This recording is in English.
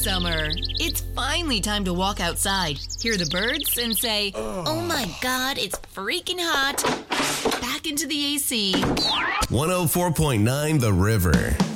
summer. It's finally time to walk outside, hear the birds, and say, oh my God, it's freaking hot. Back into the AC. 104.9 The River.